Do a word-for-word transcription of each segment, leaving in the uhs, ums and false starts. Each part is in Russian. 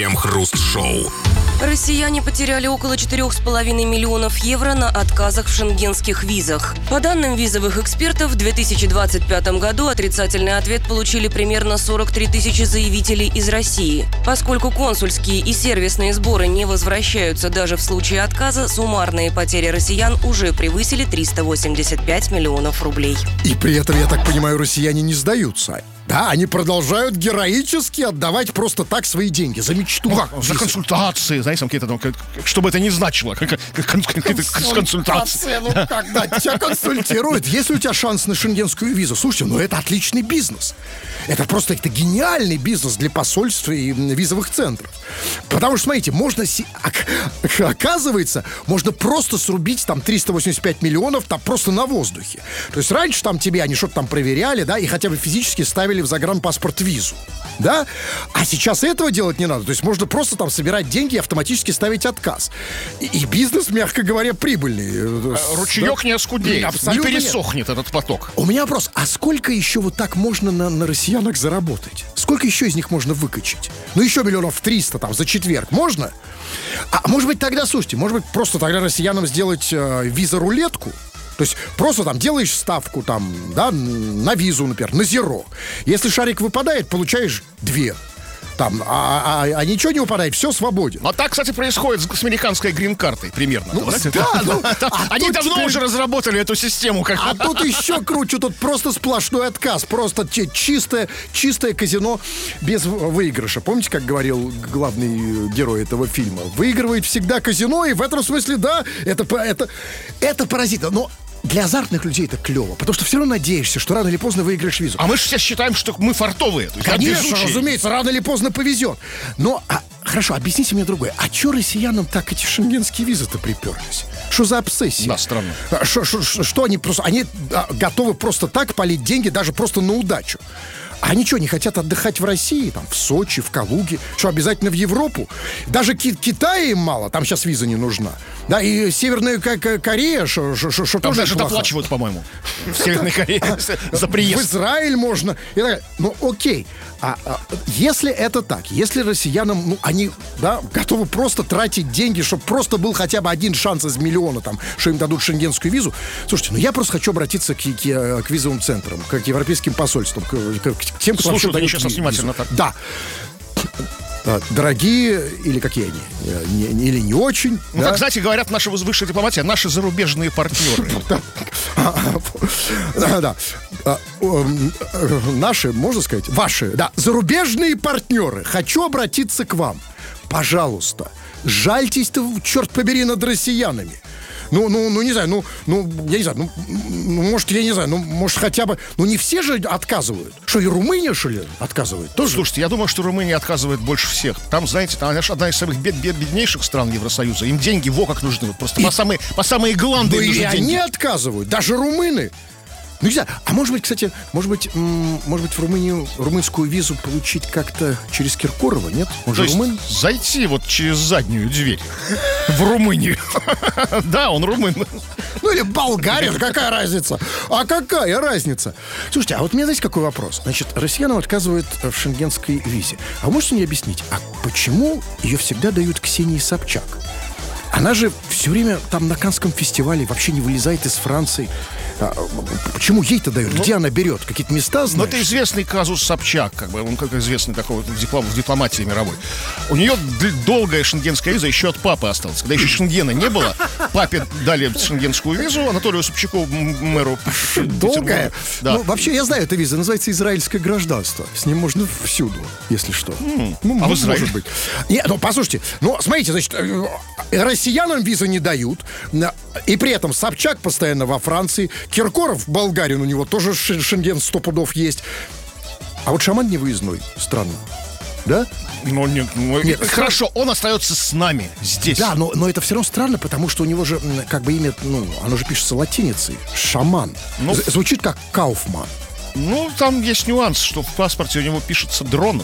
Крем-хруст-шоу. Россияне потеряли около четырех с половиной миллионов евро на отказах в шенгенских визах. По данным визовых экспертов, в две тысячи двадцать пятом году отрицательный ответ получили примерно сорок три тысячи заявителей из России. Поскольку консульские и сервисные сборы не возвращаются даже в случае отказа, суммарные потери россиян уже превысили триста восемьдесят пять миллионов рублей. И при этом, я так понимаю, россияне не сдаются. Да, они продолжают героически отдавать просто так свои деньги за мечту. Ну как, за консультации, знаете, какие-то там, что бы это ни значило, какие-то консультации. Ну, когда тебя консультируют, если у тебя шанс на шенгенскую визу, слушайте, ну это отличный бизнес. Это просто это гениальный бизнес для посольств и визовых центров. Потому что, смотрите, можно, оказывается, можно просто срубить там триста восемьдесят пять миллионов там просто на воздухе. То есть раньше там тебе, они что-то там проверяли, да, и хотя бы физически ставили в загранпаспорт визу, да? А сейчас этого делать не надо. То есть можно просто там собирать деньги и автоматически ставить отказ. И, и бизнес, мягко говоря, прибыльный. Ручеек да? не оскудеет, абсолютно не пересохнет нет. Этот поток. У меня вопрос, а сколько еще вот так можно на, на россиянах заработать? Сколько еще из них можно выкачать? Ну еще миллионов триста там за четверг можно? А может быть тогда, слушайте, может быть просто тогда россиянам сделать э, виза-рулетку? То есть просто там делаешь ставку там, да, на визу, например, на зеро. Если шарик выпадает, получаешь две. Там, а, а, а ничего не выпадает, все свободен. А так, кстати, происходит с американской грин-картой примерно. Ну, да, ну, а они давно теперь... уже разработали эту систему. Как... А тут еще круче, тут просто сплошной отказ. Просто чистое, чистое казино без выигрыша. Помните, как говорил главный герой этого фильма? Выигрывает всегда казино, и в этом смысле, да, это, это, это паразит. Но для азартных людей это клево, потому что все равно надеешься, что рано или поздно выиграешь визу. А мы же все считаем, что мы фартовые. То есть конечно, разумеется, рано или поздно повезет. Но, а, хорошо, объясните мне другое. А что россиянам так эти шенгенские визы-то приперлись? Что за обсессия? Да, странно. Что, что, что они просто... Они а, готовы просто так палить деньги, даже просто на удачу. А они что, не хотят отдыхать в России, там, в Сочи, в Калуге? Что, обязательно в Европу? Даже Ки- Китая им мало, там сейчас виза не нужна. Да, и Северная Корея, что тоже там даже доплачивают, по-моему, в Северной Корее за приезд. В Израиль можно. Ну, окей. А, а если это так, если россиянам, ну, они, да, готовы просто тратить деньги, чтобы просто был хотя бы один шанс из миллиона, там, что им дадут шенгенскую визу. Слушайте, ну я просто хочу обратиться к, к, к визовым центрам, к европейским посольствам, к, к, к тем, кто слушают они сейчас сейчас внимательно так. Да. Дорогие, или какие они? Не, не, или не очень. Ну, да? как, знаете, говорят наши высшие дипломатия, наши зарубежные партнеры. Да. Наши, можно сказать, ваши, да, зарубежные партнеры. Хочу обратиться к вам. Пожалуйста, жальтесь-то, черт побери, над россиянами. Ну, ну, ну, не знаю, ну, ну, я не знаю, ну, ну, может, я не знаю, ну, может, хотя бы, ну, не все же отказывают. Что, и Румыния, что ли, отказывает? Тоже? Слушайте, я думаю, что Румыния отказывает больше всех. Там, знаете, там одна из самых бед, бед, беднейших стран Евросоюза. Им деньги во как нужны, вот просто и... по самые, по самые гланды да им нужны и деньги. Они отказывают, даже румыны. Ну, не знаю, а может быть, кстати, может быть, м- может быть, в Румынию, румынскую визу получить как-то через Киркорова, нет? Он же румын? Зайти вот через заднюю дверь в Румынию. Да, он румын. Ну, или болгарин, какая разница? А какая разница? Слушайте, а вот мне, знаете, какой вопрос? Значит, россиянам отказывают в шенгенской визе. А вы можете мне объяснить, а почему ее всегда дают Ксении Собчак? Она же все время там на Каннском фестивале вообще не вылезает из Франции. А, почему ей-то дают? Ну, где она берет? Какие-то места, знаешь? Ну, это известный казус Собчак, как бы, он как известный такой в, диплом, в дипломатии мировой. У нее долгая шенгенская виза еще от папы осталась. Когда еще шенгена не было, папе дали шенгенскую визу, Анатолию Собчаку, мэру. Долгая? Да. Ну, вообще, я знаю, эта виза называется израильское гражданство. С ним можно всюду, если что. Mm. Ну, а в Израиле? Может быть. Не, ну, послушайте, ну, смотрите, значит, россиянам визу не дают, и при этом Собчак постоянно во Франции, Киркоров, болгарин, у него тоже шенген сто пудов есть. А вот шаман не выездной, странно. Да? Но нет, ну, нет, хорошо, он остается с нами здесь. Да, но, но это все равно странно, потому что у него же как бы имя, ну, оно же пишется латиницей. Шаман. Ну, звучит как Кауфман. Ну, там есть нюанс, что в паспорте у него пишется Дронов.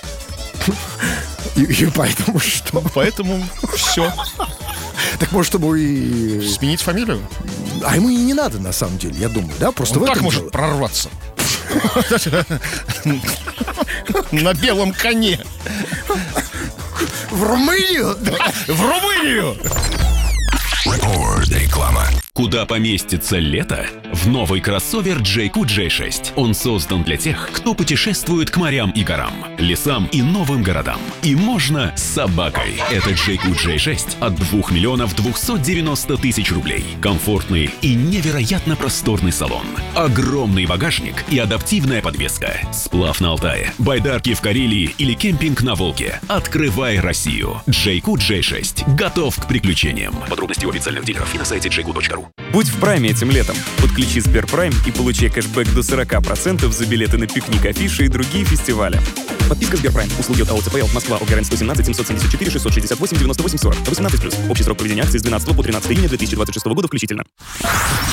И, и поэтому что? Поэтому все. Так может, чтобы и... Сменить фамилию? А ему и не надо, на самом деле, я думаю, да? Просто он в так этом может дело. Прорваться. На белом коне. В Румынию? В Румынию! Реклама. Куда поместится лето? В новый кроссовер джей кью джей шесть. Он создан для тех, кто путешествует к морям и горам, лесам и новым городам. И можно с собакой. Это джей кью джей шесть от двух миллионов двухсот девяноста тысяч рублей. Комфортный и невероятно просторный салон. Огромный багажник и адаптивная подвеска. Сплав на Алтае, байдарки в Карелии или кемпинг на Волге. Открывай Россию. джей кью джей шесть. Готов к приключениям. Подробности у официальных дилеров и на сайте джей кью точка ру. Будь в прайме этим летом. Подключи Сберпрайм и получай кэшбэк до сорок процентов за билеты на пикник, афиши и другие фестивали. Подписка Сберпрайм. Услуги от АОЦПЛ. Москва. ОГРН сто семнадцать семьсот семьдесят четыре шестьсот шестьдесят восемь девяносто восемь сорок. восемнадцать плюс. Общий срок проведения акции с двенадцатого по тринадцатое июня две тысячи двадцать шестого года включительно.